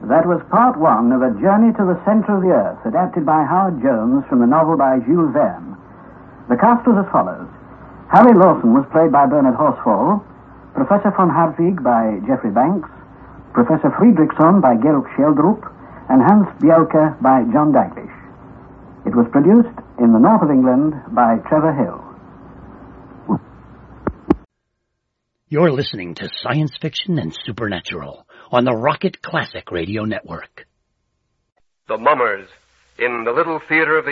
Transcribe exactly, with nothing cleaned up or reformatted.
That was part one of A Journey to the Center of the Earth, adapted by Howard Jones from the novel by Jules Verne. The cast was as follows. Harry Lawson was played by Bernard Horsfall, Professor von Hartwig by Geoffrey Banks, Professor Friedrichsson by Georg Scheldrup, and Hans Bielke by John Daglish. It was produced in the north of England by Trevor Hill. You're listening to Science Fiction and Supernatural on the Rocket Classic Radio Network. The Mummers in the Little Theater of the